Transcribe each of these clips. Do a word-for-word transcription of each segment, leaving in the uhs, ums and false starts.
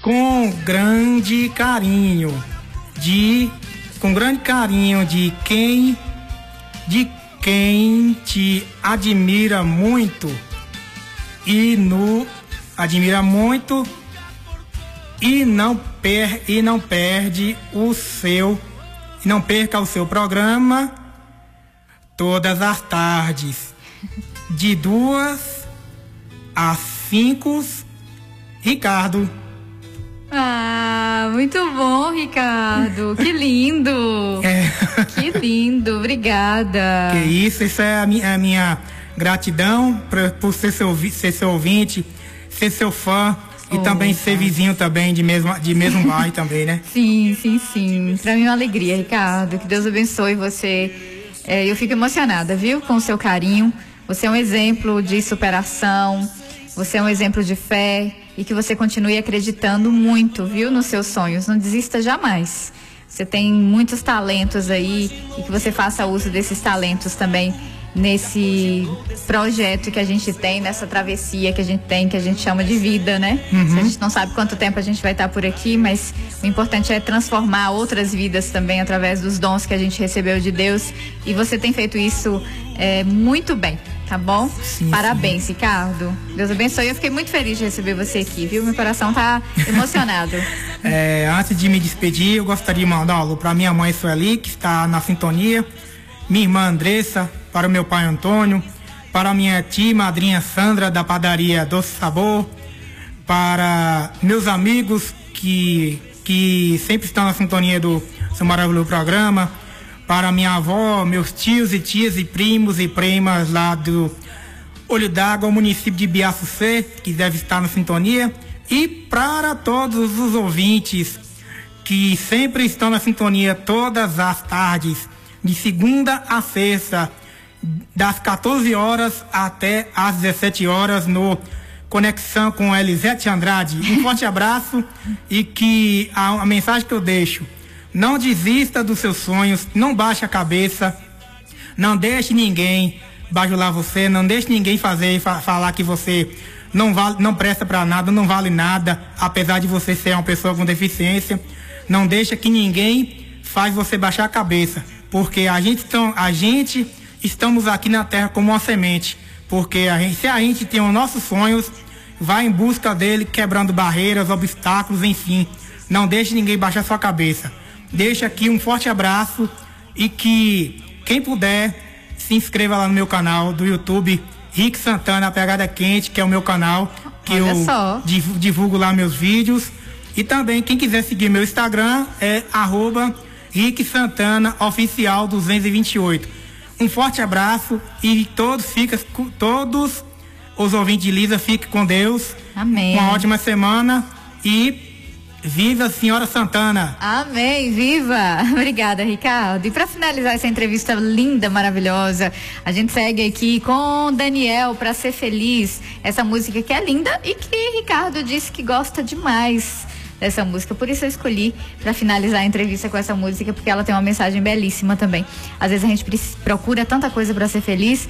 com grande carinho de com grande carinho de quem de quem te admira muito e no admira muito e não per, e não perde o seu e não perca o seu programa todas as tardes de duas às cinco. Ricardo. Ah, muito bom, Ricardo. Que lindo. É. Que lindo, obrigada. Que isso, isso é a minha, a minha gratidão pra, por ser seu, ser seu ouvinte, ser seu fã e oh, também tá. ser vizinho também de mesmo, de mesmo bairro também, né? Sim, sim, sim. Pra mim é uma alegria, Ricardo. Que Deus abençoe você. É, eu fico emocionada, viu? Com o seu carinho. Você é um exemplo de superação. Você é um exemplo de fé e que você continue acreditando muito, viu, nos seus sonhos. Não desista jamais. Você tem muitos talentos aí e que você faça uso desses talentos também nesse projeto que a gente tem, nessa travessia que a gente tem, que a gente chama de vida, né? Uhum. A gente não sabe quanto tempo a gente vai estar por aqui, mas o importante é transformar outras vidas também através dos dons que a gente recebeu de Deus. E você tem feito isso é, muito bem. Tá bom? Sim, parabéns, sim. Ricardo. Deus abençoe. Eu fiquei muito feliz de receber você aqui, viu? Meu coração tá emocionado. é, antes de me despedir, eu gostaria de mandar um alô para minha mãe Sueli, que está na sintonia, minha irmã Andressa, para o meu pai Antônio, para a minha tia e madrinha Sandra, da padaria Doce Sabor, para meus amigos que, que sempre estão na sintonia do seu maravilhoso programa, para minha avó, meus tios e tias e primos e primas lá do Olho d'Água, município de Biaçucê, que deve estar na sintonia, e para todos os ouvintes que sempre estão na sintonia todas as tardes, de segunda a sexta, das quatorze horas até às dezessete horas, no Conexão com Elisete Andrade. Um forte abraço e que a, a mensagem que eu deixo: não desista dos seus sonhos, não baixe a cabeça, não deixe ninguém bajular você, não deixe ninguém fazer fa- falar que você não vale, não presta para nada, não vale nada, apesar de você ser uma pessoa com deficiência. Não deixa que ninguém faz você baixar a cabeça, porque a gente, tão, a gente estamos aqui na Terra como uma semente, porque a gente, se a gente tem os nossos sonhos, vai em busca dele, quebrando barreiras, obstáculos, enfim. Não deixe ninguém baixar sua cabeça. Deixa aqui um forte abraço e que quem puder se inscreva lá no meu canal do YouTube, Rick Santana, a Pegada Quente, que é o meu canal, que Olha eu só. divulgo lá meus vídeos. E também quem quiser seguir meu Instagram é arroba Rick Santana Oficial duzentos e vinte e oito. Um forte abraço e todos fica, todos os ouvintes de Lisa, fiquem com Deus. Amém. Uma ótima semana e viva a Senhora Santana! Amém, viva! Obrigada, Ricardo. E para finalizar essa entrevista linda, maravilhosa, a gente segue aqui com Daniel, Pra Ser Feliz. Essa música que é linda e que Ricardo disse que gosta demais dessa música. Por isso eu escolhi para finalizar a entrevista com essa música, porque ela tem uma mensagem belíssima também. Às vezes a gente procura tanta coisa para ser feliz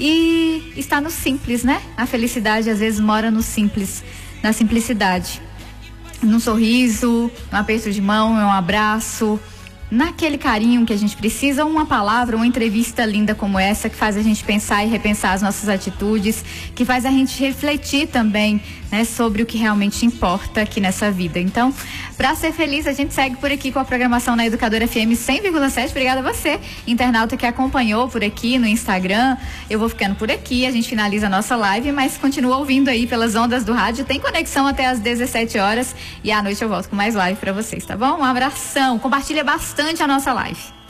e está no simples, né? A felicidade às vezes mora no simples, na simplicidade. Num sorriso, num aperto de mão, um abraço, naquele carinho que a gente precisa, uma palavra, uma entrevista linda como essa, que faz a gente pensar e repensar as nossas atitudes, que faz a gente refletir também, né, sobre o que realmente importa aqui nessa vida. Então, para ser feliz, a gente segue por aqui com a programação na Educadora F M cem vírgula sete. Obrigada a você, internauta que acompanhou por aqui no Instagram. Eu vou ficando por aqui, a gente finaliza a nossa live, mas continua ouvindo aí pelas ondas do rádio. Tem conexão até às dezessete horas e à noite eu volto com mais live para vocês, tá bom? Um abração, compartilha bastante a nossa live.